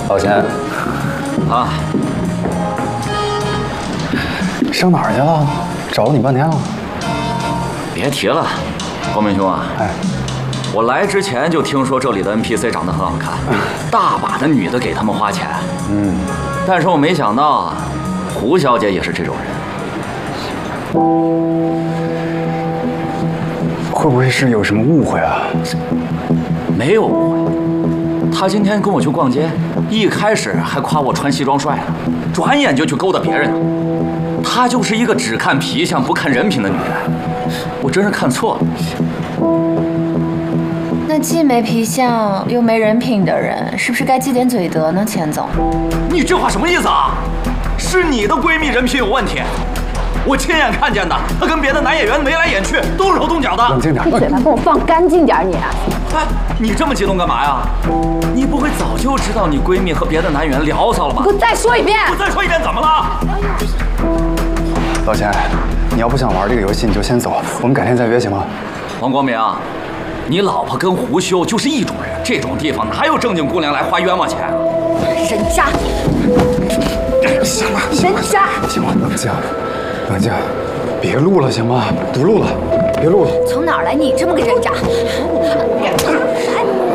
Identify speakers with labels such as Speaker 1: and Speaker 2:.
Speaker 1: 老钱，
Speaker 2: 啊，
Speaker 1: 上哪儿去了？找了你半天了。
Speaker 2: 别提了，光明兄啊，
Speaker 1: 哎，
Speaker 2: 我来之前就听说这里的 NPC 长得很好看，大把的女的给他们花钱。但是我没想到，胡小姐也是这种人。
Speaker 1: 会不会是有什么误会啊？
Speaker 2: 没有误会，她今天跟我去逛街，一开始还夸我穿西装帅呢，转眼就去勾搭别人了。她就是一个只看皮相不看人品的女人，我真是看错了。
Speaker 3: 那既没皮相又没人品的人，是不是该积点嘴德呢，钱总？
Speaker 2: 你这话什么意思啊？是你的闺蜜人品有问题，我亲眼看见的，她跟别的男演员眉来眼去，动手动脚的。
Speaker 1: 冷静点，
Speaker 4: 你嘴巴给我放干净点，你！
Speaker 2: 哎，你这么激动干嘛呀？你不会早就知道你闺蜜和别的男演员聊骚了吧？
Speaker 4: 给我再说一遍！
Speaker 2: 我再说一遍怎么了？
Speaker 1: 老钱，你要不想玩这个游戏，你就先走，我们改天再约行吗？
Speaker 2: 王光明，你老婆跟胡修就是一种人，这种地方哪有正经姑娘来花冤枉钱啊？
Speaker 4: 人渣！
Speaker 1: 行了，
Speaker 4: 人渣！
Speaker 1: 行了，冷静，冷静，别录了行吗？不录了，别录了。
Speaker 4: 从哪儿来你这么个人渣？